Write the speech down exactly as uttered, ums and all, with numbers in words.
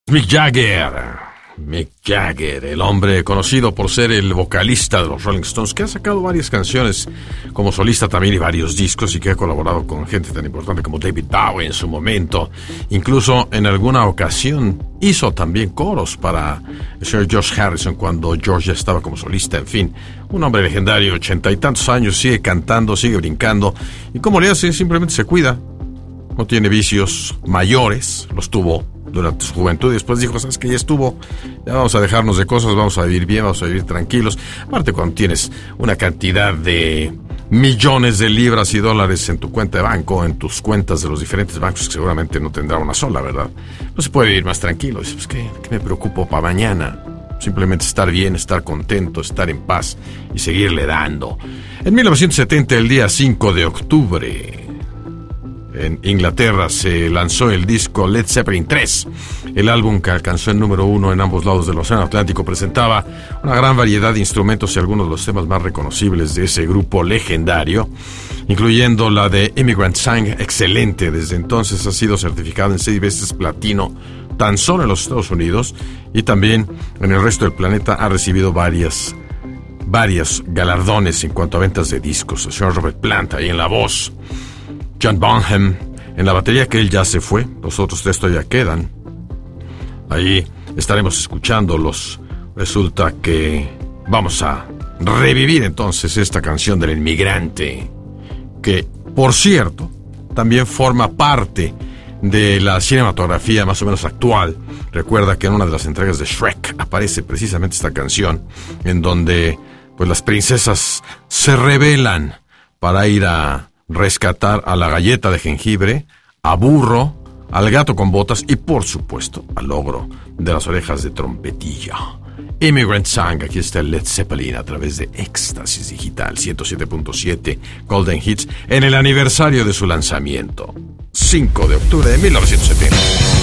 Mick Jagger. Mick Jagger, el hombre conocido por ser el vocalista de los Rolling Stones, que ha sacado varias canciones como solista también y varios discos, y que ha colaborado con gente tan importante como David Bowie en su momento. Incluso en alguna ocasión hizo también coros para el señor George Harrison cuando George ya estaba como solista. En fin, un hombre legendario, ochenta y tantos años, sigue cantando, sigue brincando, y como le hace, simplemente se cuida. No tiene vicios mayores, los tuvo durante su juventud y después dijo, sabes que ya estuvo, ya vamos a dejarnos de cosas, vamos a vivir bien, vamos a vivir tranquilos. Aparte, cuando tienes una cantidad de millones de libras y dólares en tu cuenta de banco, en tus cuentas de los diferentes bancos, que seguramente no tendrá una sola, ¿verdad? No se puede vivir más tranquilo. Dices, pues, ¿qué, qué me preocupo para mañana? Simplemente estar bien, estar contento, estar en paz y seguirle dando. En mil novecientos setenta, el día cinco de octubre... en Inglaterra se lanzó el disco Led Zeppelin tres. El álbum, que alcanzó el número uno en ambos lados del Océano Atlántico, presentaba una gran variedad de instrumentos y algunos de los temas más reconocibles de ese grupo legendario, incluyendo la de Immigrant Song, excelente. Desde entonces ha sido certificado en seis veces platino tan solo en los Estados Unidos, y también en el resto del planeta ha recibido varias, varios galardones en cuanto a ventas de discos. El señor Robert Plant ahí en la voz, John Bonham en la batería, que él ya se fue, los otros tres todavía quedan. Ahí estaremos escuchándolos. Resulta que vamos a revivir entonces esta canción del inmigrante, que, por cierto, también forma parte de la cinematografía más o menos actual. Recuerda que en una de las entregas de Shrek aparece precisamente esta canción, en donde pues las princesas se rebelan para ir a rescatar a la galleta de jengibre, a Burro, al gato con botas y, por supuesto, al ogro de las orejas de trompetilla. Immigrant Song, aquí está el Led Zeppelin a través de Éxtasis Digital ciento siete punto siete Golden Hits en el aniversario de su lanzamiento, cinco de octubre de mil novecientos setenta.